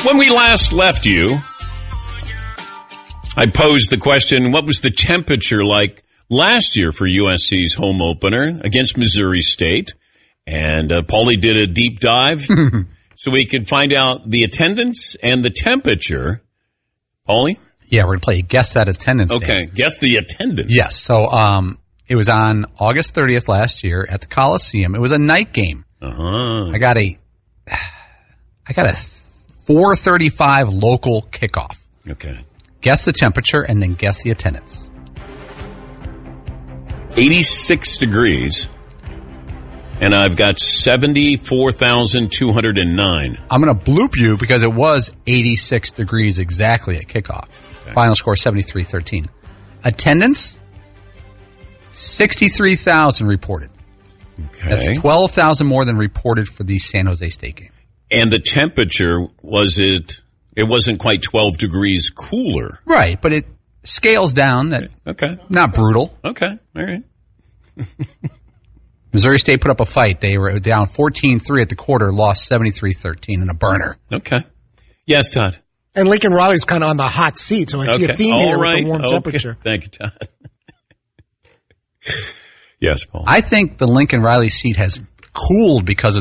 When we last left you, I posed the question, what was the temperature like last year for USC's home opener against Missouri State? And Paulie did a deep dive so we could find out the attendance and the temperature. Paulie? Yeah, we're going to play Guess That Attendance. Okay, Day. guess the attendance. Yes, so it was on August 30th last year at the Coliseum. It was a night game. Uh-huh. I got a 4:35 local kickoff. Okay. Guess the temperature and then guess the attendance. 86 degrees. And I've got 74,209. I'm going to bloop you because it was 86 degrees exactly at kickoff. Okay. Final score 73-13. Attendance 63,000 reported. Okay. That's 12,000 more than reported for the San Jose State game. And the temperature, it wasn't quite 12 degrees cooler. Right, but it scales down. Okay. Not brutal. Okay. All right. Missouri State put up a fight. They were down 14-3 at the quarter, lost 73-13 in a burner. Okay. Yes, Todd. And Lincoln Riley's kind of on the hot seat, so I see a theme here with the warm temperature. Thank you, Todd. Yes, Paul. I think the Lincoln Riley seat has cooled because of